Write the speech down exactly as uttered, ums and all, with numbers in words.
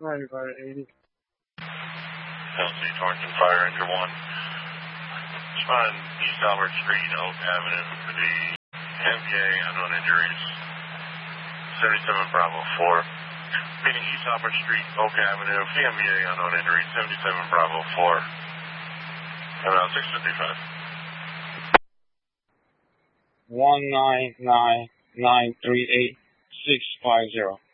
ninety-five eighty. L C Torrington Fire Engine one. Respond East Albert Street, Oak Avenue for the M V A, unknown injuries. seventy-seven Bravo four. Meeting East Albert Street, Oak Avenue, for the M V A, unknown injuries. seventy-seven Bravo four. About six fifty-five. One nine nine nine three eight six five zero.